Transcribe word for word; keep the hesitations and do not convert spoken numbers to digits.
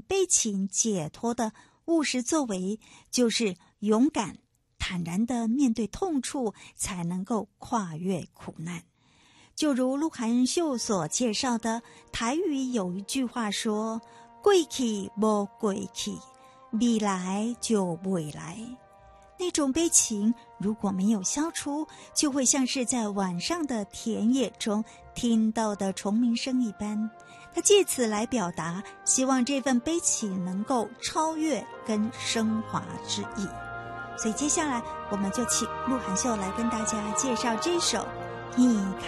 悲情解脱的务实作为，就是勇敢坦然地面对痛处，才能够跨越苦难。就如陆汉秀所介绍的，台语有一句话说，过去没过去，未来就未来。那种悲情如果没有消除，就会像是在晚上的田野中听到的虫鸣声一般。他借此来表达希望这份悲情能够超越跟升华之意。所以接下来我们就请陆汉秀来跟大家介绍这首你